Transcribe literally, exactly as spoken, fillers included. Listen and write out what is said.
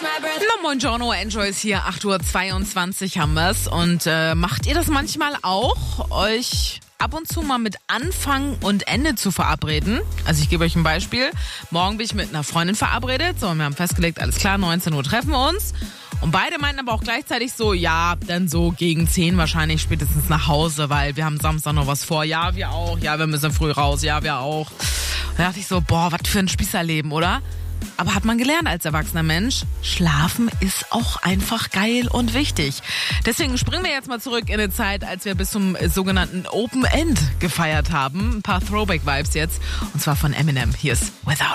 Na, buongiorno, Enjoy ist hier, acht Uhr zweiundzwanzig haben wir's. Und äh, macht ihr das manchmal auch, euch ab und zu mal mit Anfang und Ende zu verabreden? Also ich gebe euch ein Beispiel. Morgen bin ich mit einer Freundin verabredet. So, wir haben festgelegt, alles klar, neunzehn Uhr treffen wir uns. Und beide meinten aber auch gleichzeitig so, ja, dann so gegen zehn wahrscheinlich spätestens nach Hause, weil wir haben Samstag noch was vor. Ja, wir auch. Ja, wir müssen früh raus. Ja, wir auch. Da dachte ich so, boah, was für ein Spießerleben, oder? Aber hat man gelernt als erwachsener Mensch, Schlafen ist auch einfach geil und wichtig. Deswegen springen wir jetzt mal zurück in eine Zeit, als wir bis zum sogenannten Open End gefeiert haben. Ein paar Throwback-Vibes jetzt. Und zwar von Eminem. Hier ist Without.